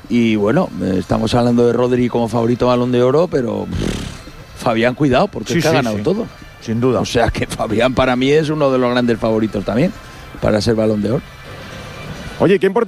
Y bueno, estamos hablando de Rodri como favorito a Balón de Oro, pero Fabián, cuidado, porque es que ha ganado todo. Sin duda. O sea que Fabián para mí es uno de los grandes favoritos también para ser Balón de Oro. Oye, ¿qué importa?